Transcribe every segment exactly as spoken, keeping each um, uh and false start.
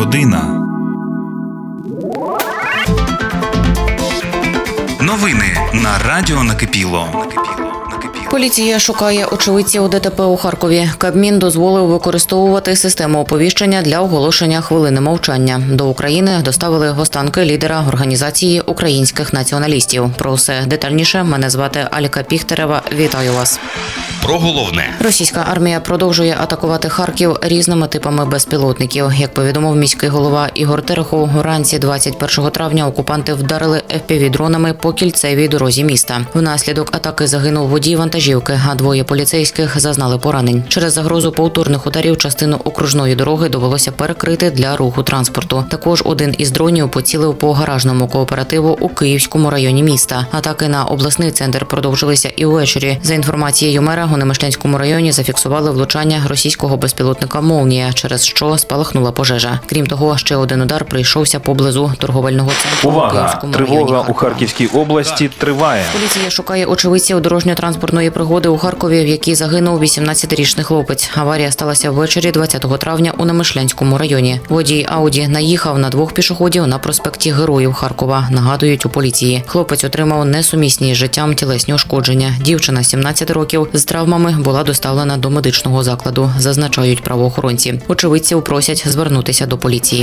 Людина. Новини на Радіо Накипіло. Поліція шукає очевидців ДТП у Харкові. Кабмін дозволив використовувати систему оповіщення для оголошення хвилини мовчання. До України доставили останки лідера організації українських націоналістів. Про все детальніше мене звати Аліка Піхтерева. Вітаю вас. Про головне. Російська армія продовжує атакувати Харків різними типами безпілотників. Як повідомив міський голова Ігор Терехов, вранці двадцять першого травня окупанти вдарили еф пі ві-дронами по кільцевій дорозі міста. Внаслідок атаки загинув водій вантажівки, а двоє поліцейських зазнали поранень. Через загрозу повторних ударів частину окружної дороги довелося перекрити для руху транспорту. Також один із дронів поцілив по гаражному кооперативу у Київському районі міста. Атаки на обласний центр продовжилися і увечері. За інформацією мера, у Немишлянському районі зафіксували влучання російського безпілотника «Молнія», через що спалахнула пожежа. Крім того, ще один удар прийшовся поблизу торговельного центру. Увага! Тривога у Харківській області триває. Поліція шукає очевидців дорожньо-транспортної пригоди у Харкові, в якій загинув вісімнадцятирічний хлопець. Аварія сталася ввечері двадцятого травня у Немишлянському районі. Водій Ауді наїхав на двох пішоходів на проспекті Героїв Харкова, нагадують у поліції. Хлопець отримав несумісні з життям тілесні ушкодження. Дівчина сімнадцяти років з травмами була доставлена до медичного закладу, зазначають правоохоронці. Очевидців просять звернутися до поліції.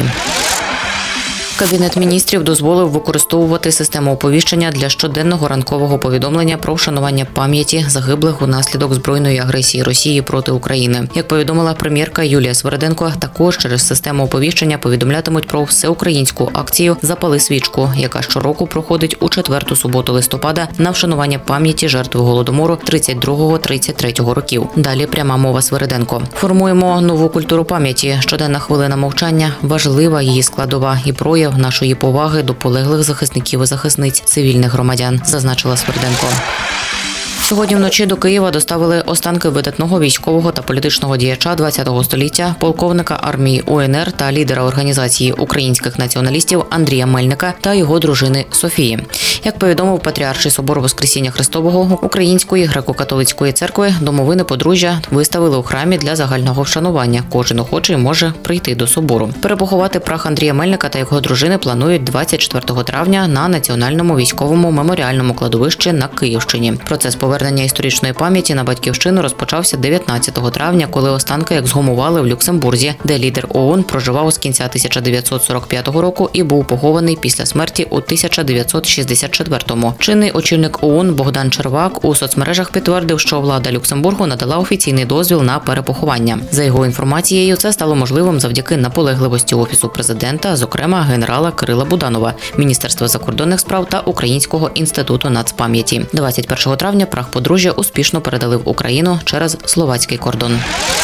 Кабінет міністрів дозволив використовувати систему оповіщення для щоденного ранкового повідомлення про вшанування пам'яті загиблих унаслідок збройної агресії Росії проти України. Як повідомила прем'єрка Юлія Свериденко, також через систему оповіщення повідомлятимуть про всеукраїнську акцію «Запали свічку», яка щороку проходить у четверту суботу листопада на вшанування пам'яті жертв Голодомору тридцять другого - тридцять третього років. Далі пряма мова Свериденко. Формуємо нову культуру пам'яті. Щоденна хвилина мовчання – важлива її складова і прояв нашої поваги до полеглих захисників і захисниць, цивільних громадян, зазначила Сверденко. Сьогодні вночі до Києва доставили останки видатного військового та політичного діяча ХХ століття, полковника армії у ен ер та лідера організації українських націоналістів Андрія Мельника та його дружини Софії. Як повідомив Патріарший собор Воскресіння Христового Української греко-католицької церкви, домовини подружжя виставили у храмі для загального вшанування. Кожен охочий може прийти до собору. Перепоховати прах Андрія Мельника та його дружини планують двадцять четвертого травня на Національному військовому меморіальному кладовищі на Київщині. Процес повернення історичної пам'яті на батьківщину розпочався дев'ятнадцятого травня, коли останки ексгумували в Люксембурзі, де лідер о ен проживав з кінця тисяча дев'ятсот сорок п'ятого року і був похований після смерті у тисяча дев'ятсот шістдесят четвертому. Чинний очільник о ен Богдан Червак у соцмережах підтвердив, що влада Люксембургу надала офіційний дозвіл на перепоховання. За його інформацією, це стало можливим завдяки наполегливості Офісу президента, зокрема генерала Кирила Буданова, Міністерства закордонних справ та Українського інституту нацпам'яті. двадцять першого травня прах подружжя успішно передали в Україну через словацький кордон.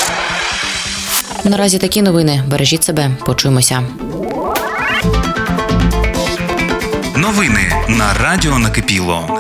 Наразі такі новини. Бережіть себе. Почуємося. Новини на Радіо Накипіло.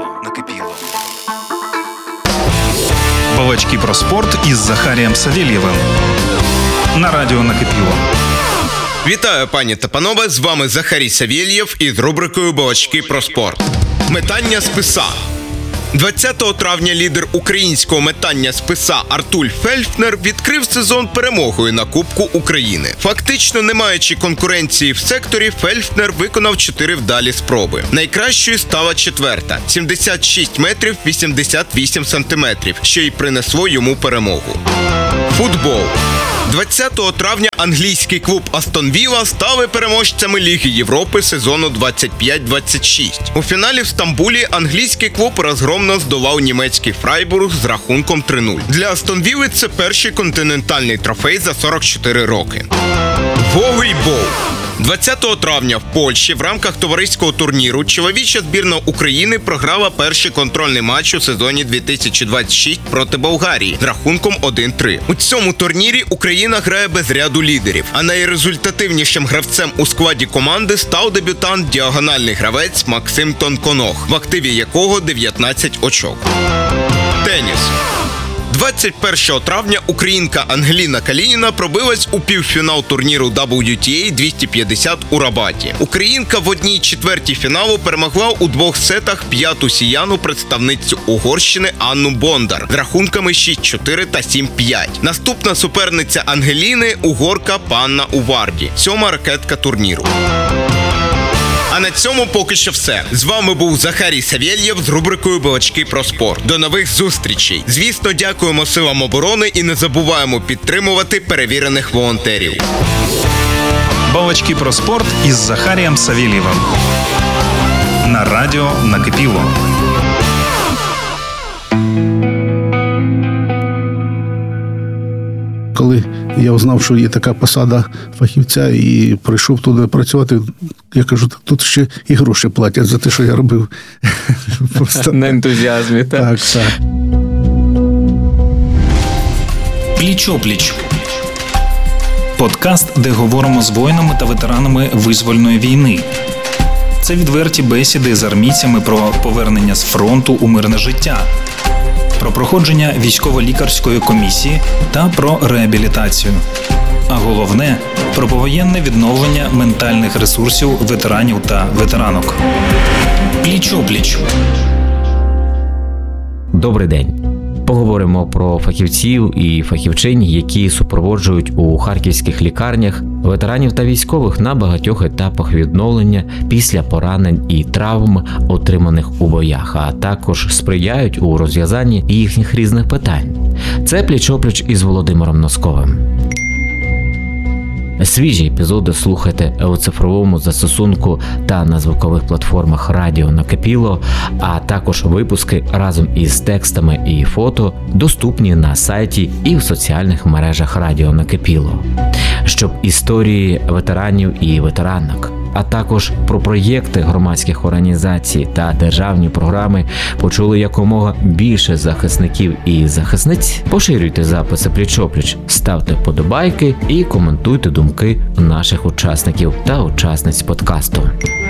Балачки про спорт із Захарієм Савєлєвим. На Радіо Накипіло. Вітаю, пані та панове, з вами Захарій Савєлєв із рубрикою «Балачки про спорт». Метання списа. двадцятого травня лідер українського метання списа Артуль Фельдфнер відкрив сезон перемогою на Кубку України. Фактично не маючи конкуренції в секторі, Фельдфнер виконав чотири вдалі спроби. Найкращою стала четверта – сімдесят шість метрів вісімдесят вісім сантиметрів, що й принесло йому перемогу. Футбол. двадцятого травня англійський клуб Астон Вілла стали переможцями Ліги Європи сезону двадцять п'ять двадцять шість. У фіналі в Стамбулі англійський клуб розгромно здолав німецький Фрайбург з рахунком три нуль. Для Астон Вілли це перший континентальний трофей за сорок чотири роки. Волейбол. двадцятого травня в Польщі в рамках товариського турніру чоловіча збірна України програла перший контрольний матч у сезоні дві тисячі двадцять шість проти Болгарії з рахунком один три. У цьому турнірі Україна грає без ряду лідерів, а найрезультативнішим гравцем у складі команди став дебютант діагональний гравець Максим Тонконог, в активі якого дев'ятнадцять очок. Теніс. двадцять першого травня українка Ангеліна Калініна пробилась у півфінал турніру дабл ю ті ей двісті п'ятдесят у Рабаті. Українка в одній четвертій фіналу перемогла у двох сетах п'яту сіяну представницю Угорщини Анну Бондар з рахунками шість чотири та сім п'ять. Наступна суперниця Ангеліни – угорка Панна Уварді, сьома ракетка турніру. А на цьому поки що все. З вами був Захарій Савєлєв з рубрикою «Балачки про спорт». До нових зустрічей. Звісно, дякуємо силам оборони і не забуваємо підтримувати перевірених волонтерів. Балачки про спорт із Захарієм Савєлєвим. На радіо «Накипіло». Коли я узнав, що є така посада фахівця і прийшов туди працювати, я кажу, так тут ще і гроші платять за те, що я робив. Просто... На ентузіазмі, так? Так, так. Пліч-опліч. Подкаст, де говоримо з воїнами та ветеранами визвольної війни. Це відверті бесіди з армійцями про повернення з фронту у мирне життя, про проходження військово-лікарської комісії та про реабілітацію. А головне – про повоєнне відновлення ментальних ресурсів ветеранів та ветеранок. Пліч-опліч. Добрий день. Поговоримо про фахівців і фахівчинь, які супроводжують у харківських лікарнях ветеранів та військових на багатьох етапах відновлення після поранень і травм, отриманих у боях, а також сприяють у розв'язанні їхніх різних питань. Це пліч-опліч із Володимиром Носковим. Свіжі епізоди слухайте у цифровому застосунку та на звукових платформах радіо «Накипіло», а також випуски разом із текстами і фото доступні на сайті і в соціальних мережах радіо «Накипіло». Щоб історії ветеранів і ветеранок, а також про проєкти громадських організацій та державні програми почули якомога більше захисників і захисниць, поширюйте записи пліч-опліч, ставте вподобайки і коментуйте думки наших учасників та учасниць подкасту.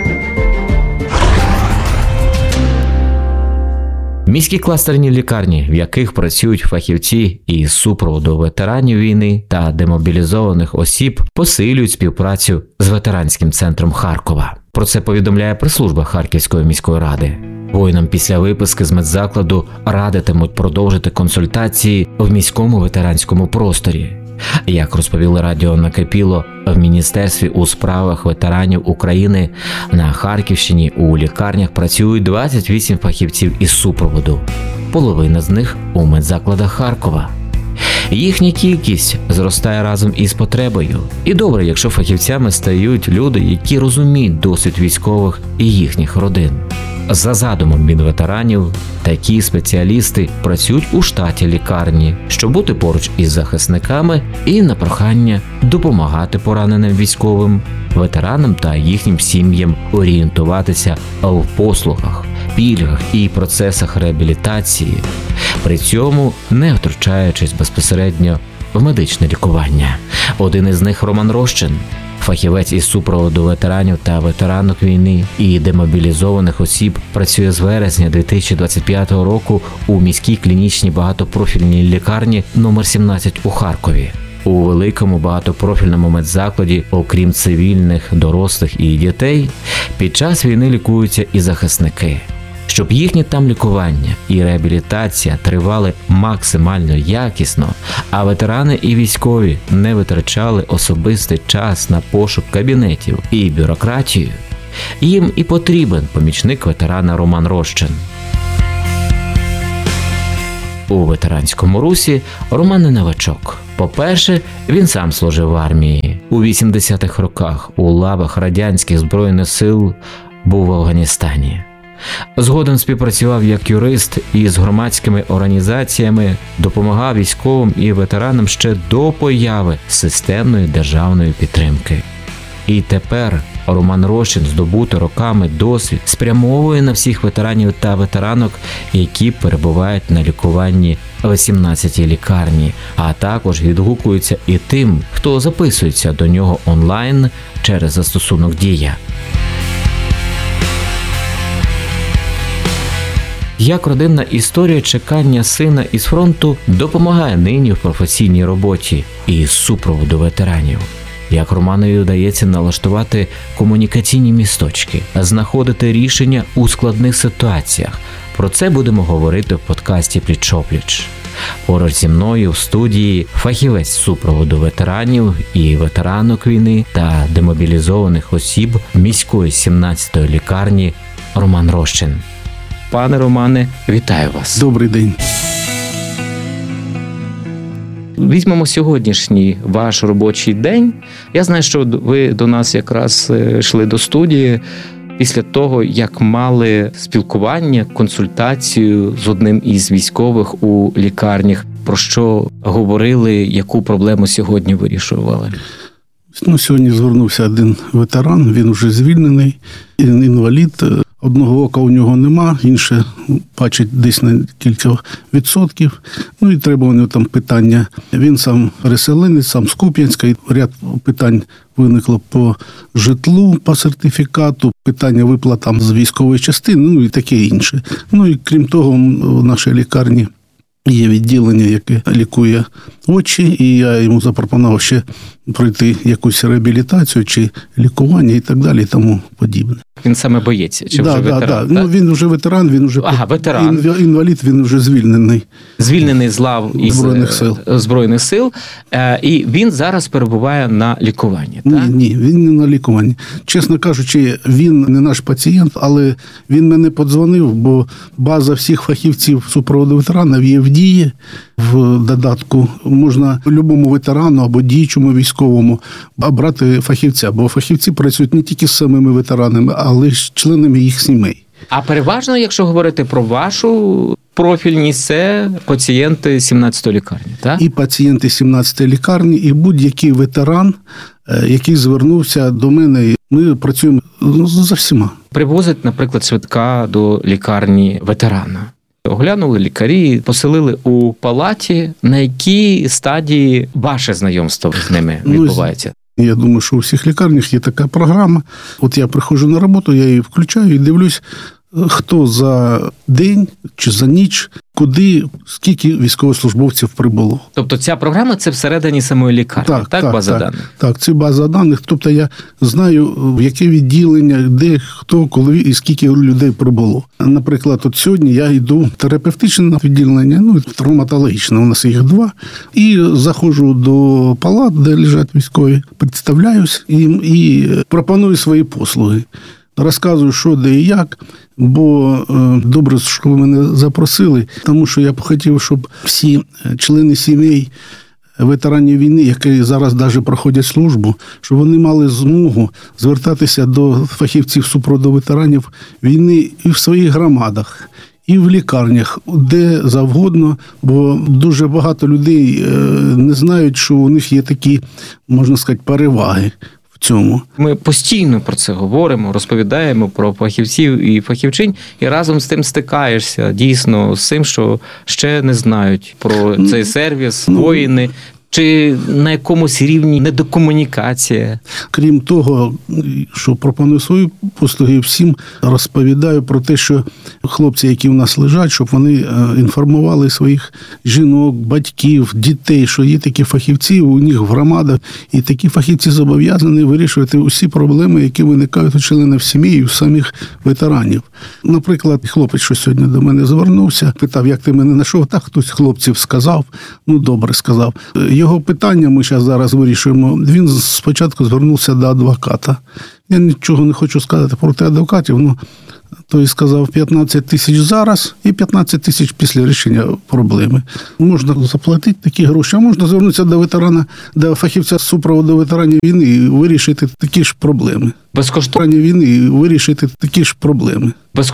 Міські кластерні лікарні, в яких працюють фахівці із супроводу ветеранів війни та демобілізованих осіб, посилюють співпрацю з ветеранським центром Харкова. Про це повідомляє прес-служба Харківської міської ради. Воїнам після виписки з медзакладу радитимуть продовжити консультації в міському ветеранському просторі. Як розповіли радіо «Накипіло», в Міністерстві у справах ветеранів України на Харківщині у лікарнях працюють двадцять вісім фахівців із супроводу. Половина з них у медзакладах Харкова. Їхня кількість зростає разом із потребою. І добре, якщо фахівцями стають люди, які розуміють досвід військових і їхніх родин. За задумом Мінветеранів, такі спеціалісти працюють у штаті лікарні, щоб бути поруч із захисниками і на прохання допомагати пораненим військовим, ветеранам та їхнім сім'ям орієнтуватися в послугах, пільгах і процесах реабілітації, при цьому не втручаючись безпосередньо в медичне лікування. Один із них – Роман Рощин, фахівець із супроводу ветеранів та ветеранок війни і демобілізованих осіб, працює з вересня дві тисячі двадцять п'ятого року у міській клінічній багатопрофільній лікарні номер сімнадцять у Харкові. У великому багатопрофільному медзакладі, окрім цивільних, дорослих і дітей, під час війни лікуються і захисники. Щоб їхнє там лікування і реабілітація тривали максимально якісно, а ветерани і військові не витрачали особистий час на пошук кабінетів і бюрократію, їм і потрібен помічник ветерана Роман Рощин. У ветеранському русі Роман не новачок. По-перше, він сам служив в армії. У вісімдесятих роках у лавах радянських збройних сил був в Афганістані. Згодом співпрацював як юрист із громадськими організаціями, допомагав військовим і ветеранам ще до появи системної державної підтримки. І тепер Роман Рощин, здобутий роками досвід, спрямовує на всіх ветеранів та ветеранок, які перебувають на лікуванні в сімнадцятій лікарні, а також відгукується і тим, хто записується до нього онлайн через застосунок «Дія». Як родинна історія чекання сина із фронту допомагає нині в професійній роботі і супроводу ветеранів. Як Романові вдається налаштувати комунікаційні місточки, знаходити рішення у складних ситуаціях. Про це будемо говорити в подкасті «Пліч-о-пліч». Поруч зі мною в студії фахівець супроводу ветеранів і ветеранок війни та демобілізованих осіб міської сімнадцятої лікарні Роман Рощин. Пане Романе, вітаю вас. Добрий день. Візьмемо сьогоднішній ваш робочий день. Я знаю, що ви до нас якраз йшли до студії після того, як мали спілкування, консультацію з одним із військових у лікарнях. Про що говорили, яку проблему сьогодні вирішували? Ну, сьогодні звернувся один ветеран, він вже звільнений, інвалід. Одного ока у нього нема, інше бачить десь на кілька відсотків. Ну і треба у нього там питання. Він сам переселенець, сам з Куп'янська. І ряд питань виникло по житлу, по сертифікату, питання виплатам з військової частини, ну і таке інше. Ну і крім того, в нашій лікарні є відділення, яке лікує очі, і я йому запропонував ще пройти якусь реабілітацію чи лікування і так далі, і тому подібне. Він саме боєць, чи да, вже да, ветеран? Да. Ну, він вже ветеран, він вже ага, ветеран. інвалід, він вже звільнений. Звільнений з лав із Збройних сил. Збройних сил. І він зараз перебуває на лікуванні, Ні, так? ні, він не на лікуванні. Чесно кажучи, він не наш пацієнт, але він мене подзвонив, бо база всіх фахівців супроводу ветеранів є в дії. В додатку можна любому ветерану або діючому військовому обрати фахівця, бо фахівці працюють не тільки з самими ветеранами, але й з членами їх сімей. А переважно, якщо говорити про вашу профільність, це пацієнти сімнадцятої лікарні, так? І пацієнти сімнадцятої лікарні, і будь-який ветеран, який звернувся до мене. Ми працюємо за всіма. Привозить, наприклад, швидка до лікарні ветерана. Оглянули лікарі, поселили у палаті. На якій стадії ваше знайомство з ними відбувається? Ну, я думаю, що у всіх лікарнях є така програма. От я приходжу на роботу, я її включаю і дивлюсь, хто за день чи за ніч, куди, скільки військовослужбовців прибуло. Тобто ця програма – це всередині самої лікарні, так, так, так база так, даних? Так, це база даних. Тобто я знаю, в яке відділення, де, хто, коли і скільки людей прибуло. Наприклад, от сьогодні я йду в терапевтичне відділення, ну, травматологічне, у нас їх два, і заходжу до палат, де лежать військові, представляюсь і, і пропоную свої послуги. Розказую, що, де і як, бо е, добре, що ви мене запросили, тому що я б хотів, щоб всі члени сімей ветеранів війни, які зараз навіть проходять службу, щоб вони мали змогу звертатися до фахівців супроводу ветеранів війни і в своїх громадах, і в лікарнях, де завгодно, бо дуже багато людей не знають, що у них є такі, можна сказати, переваги. Цьому. Ми постійно про це говоримо, розповідаємо про фахівців і фахівчинь, і разом з тим стикаєшся дійсно з тим, що ще не знають про цей сервіс, ну, воїни, чи на якомусь рівні недокомунікація. Крім того, що пропоную свої послуги, всім розповідаю про те, що хлопці, які в нас лежать, щоб вони інформували своїх жінок, батьків, дітей, що є такі фахівці у них в громадах, і такі фахівці зобов'язані вирішувати усі проблеми, які виникають у членів сім'ї і у самих ветеранів. Наприклад, хлопець, що сьогодні до мене звернувся, питав, як ти мене знайшов, так хтось хлопців сказав, ну добре сказав. Його питання ми зараз вирішуємо. Він спочатку звернувся до адвоката. Я нічого не хочу сказати проти адвокатів, ну, той сказав п'ятнадцять тисяч зараз і п'ятнадцять тисяч після рішення проблеми. Можна заплатити такі гроші, а можна звернутися до ветерана, до фахівця супроводу ветеранів війни і вирішити такі ж проблеми. Безкоштовно війни і вирішити такі ж проблеми.